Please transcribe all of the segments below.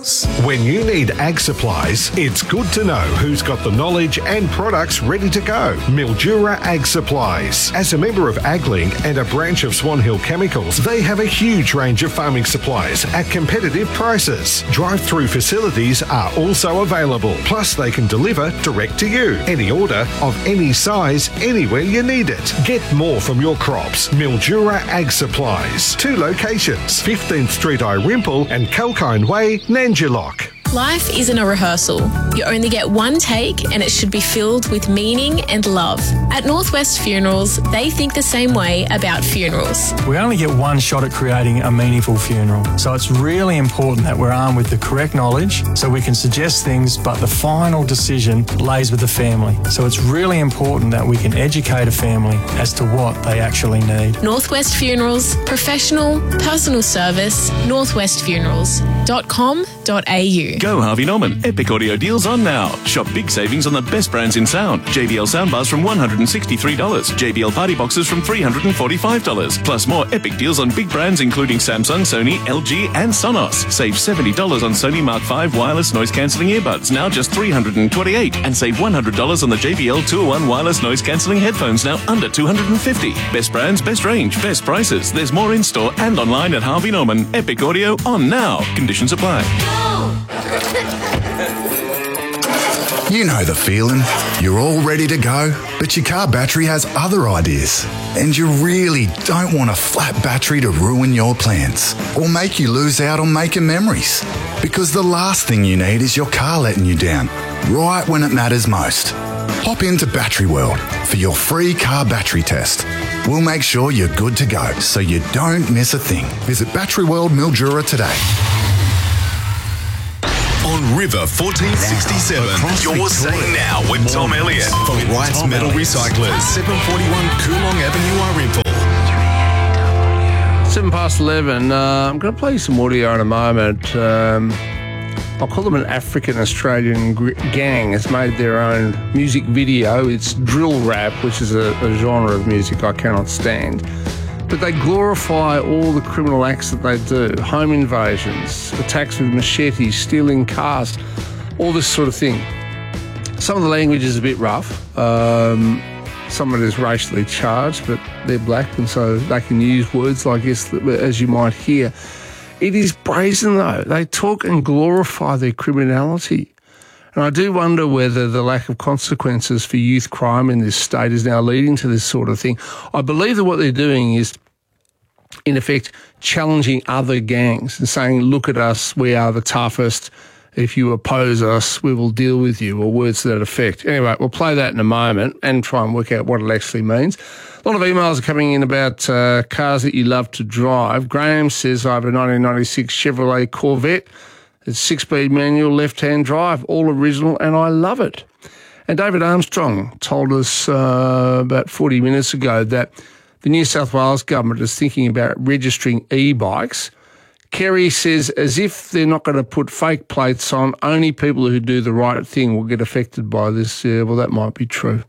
Chemicals. When you need ag supplies, it's good to know who's got the knowledge and products ready to go. Mildura Ag Supplies. As a member of AgLink and a branch of Swan Hill Chemicals, they have a huge range of farming supplies at competitive prices. Drive-through facilities are also available. Plus, they can deliver direct to you. Any order of any size, anywhere you need it. Get more from your crops. Mildura Ag Supplies. 2 locations, 15th Street, Irimple and Kalkine Way, Nanjilock. Life isn't a rehearsal. You only get one take and it should be filled with meaning and love. At Northwest Funerals, they think the same way about funerals. We only get one shot at creating a meaningful funeral. So it's really important that we're armed with the correct knowledge so we can suggest things, but the final decision lays with the family. So it's really important that we can educate a family as to what they actually need. Northwest Funerals, professional, personal service, northwestfunerals.com.au. Go Harvey Norman. Epic audio deals on now. Shop big savings on the best brands in sound. JBL soundbars from $163. JBL party boxes from $345. Plus more epic deals on big brands including Samsung, Sony, LG and Sonos. Save $70 on Sony Mark V wireless noise cancelling earbuds, now just $328. And save $100 on the JBL 201 wireless noise cancelling headphones, now under $250. Best brands, best range, best prices. There's more in store and online at Harvey Norman. Epic audio on now. Conditions apply. You know the feeling. You're all ready to go, but your car battery has other ideas. And you really don't want a flat battery to ruin your plans or make you lose out on making memories. Because the last thing you need is your car letting you down, right when it matters most. Hop into Battery World for your free car battery test. We'll make sure you're good to go so you don't miss a thing. Visit Battery World Mildura today. On River 1467, you're saying now with Tom Elliott for Wright's Metal Recyclers, 741 Coolong Avenue, Irimple. 11:07. I'm going to play you some audio in a moment. I'll call them an African-Australian gang. It's made their own music video. It's drill rap, which is a genre of music I cannot stand. But they glorify all the criminal acts that they do. Home invasions, attacks with machetes, stealing cars, all this sort of thing. Some of the language is a bit rough. Some of it is racially charged, but they're black and so they can use words like this, as you might hear. It is brazen though. They talk and glorify their criminality. And I do wonder whether the lack of consequences for youth crime in this state is now leading to this sort of thing. I believe that what they're doing is, in effect, challenging other gangs and saying, look at us, we are the toughest. If you oppose us, we will deal with you, or words to that effect. Anyway, we'll play that in a moment and try and work out what it actually means. A lot of emails are coming in about cars that you love to drive. Graham says, I have a 1996 Chevrolet Corvette. It's 6-speed manual, left-hand drive, all original, and I love it. And David Armstrong told us about 40 minutes ago that the New South Wales government is thinking about registering e-bikes. Kerry says, as if they're not going to put fake plates on, only people who do the right thing will get affected by this. Well, that might be true.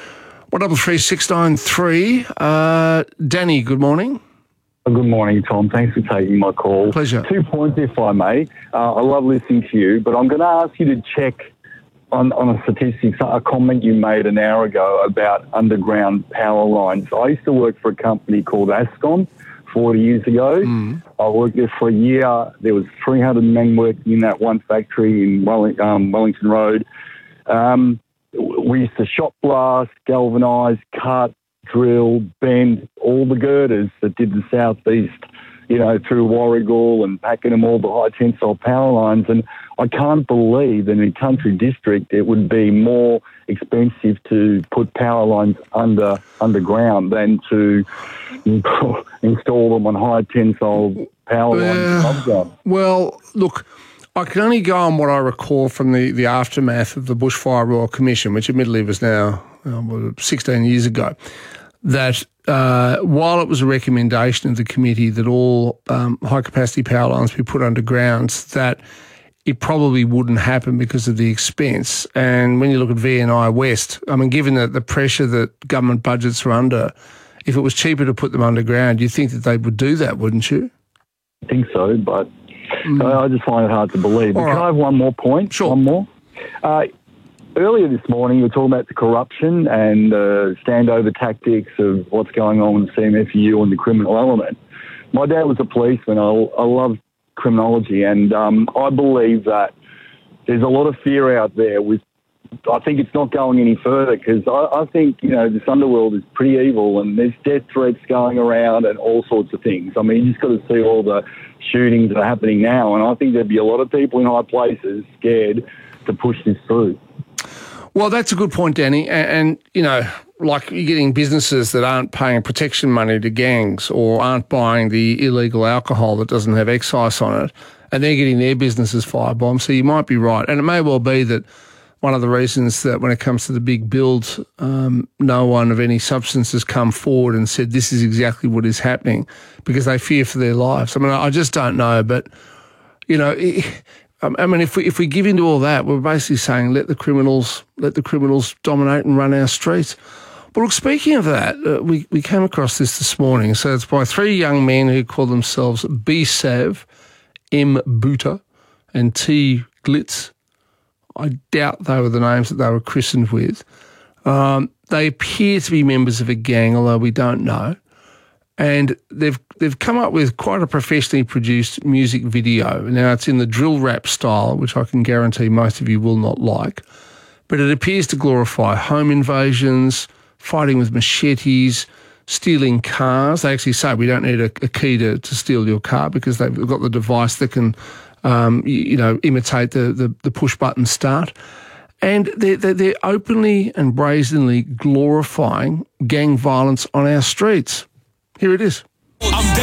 133693. Danny, good morning. Good morning, Tom. Thanks for taking my call. Pleasure. 2 points, if I may. I love listening to you, but I'm going to ask you to check on a statistic, a comment you made an hour ago about underground power lines. I used to work for a company called Ascon 40 years ago. I worked there for a year. There was 300 men working in that one factory in Wellington Road. We used to shot blast, galvanise, cut, drill, bend all the girders that did the southeast, through Warragul and Pakenham, all the high tensile power lines. And I can't believe that in a country district it would be more expensive to put power lines underground than to install them on high tensile power lines above ground. Well, look, I can only go on what I recall from the aftermath of the Bushfire Royal Commission, which admittedly was now 16 years ago, that while it was a recommendation of the committee that all high-capacity power lines be put underground, that it probably wouldn't happen because of the expense. And when you look at VNI West, given the pressure that government budgets are under, if it was cheaper to put them underground, you'd think that they would do that, wouldn't you? I think so, but I just find it hard to believe. But All can right. I have one more point? Sure. One more. Earlier this morning, you were talking about the corruption and standover tactics of what's going on with the CMFU and the criminal element. My dad was a policeman. I love criminology, and I believe that there's a lot of fear out there. I think it's not going any further because I think, this underworld is pretty evil and there's death threats going around and all sorts of things. I mean, you just got to see all the shootings that are happening now, and I think there'd be a lot of people in high places scared to push this through. Well, that's a good point, Danny. And like you're getting businesses that aren't paying protection money to gangs or aren't buying the illegal alcohol that doesn't have excise on it, and they're getting their businesses firebombed. So you might be right. And it may well be that one of the reasons that when it comes to the big build, no one of any substance has come forward and said this is exactly what is happening because they fear for their lives. I mean, I just don't know. But, if we give into all that, we're basically saying let the criminals dominate and run our streets. But look, speaking of that, we came across this morning. So it's by three young men who call themselves B. Sav, M. Buta, and T. Glitz. I doubt they were the names that they were christened with. They appear to be members of a gang, although we don't know. And they've come up with quite a professionally produced music video. Now, it's in the drill rap style, which I can guarantee most of you will not like. But it appears to glorify home invasions, fighting with machetes, stealing cars. They actually say we don't need a key to steal your car because they've got the device that can imitate the push button start. And they're openly and brazenly glorifying gang violence on our streets. Here it is.